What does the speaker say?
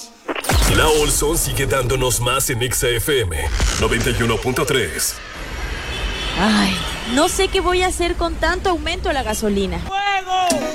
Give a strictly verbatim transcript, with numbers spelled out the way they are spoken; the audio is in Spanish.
La Olson sigue dándonos más en Exa F M noventa y uno punto tres. Ay, no sé qué voy a hacer con tanto aumento a la gasolina. ¡Fuego!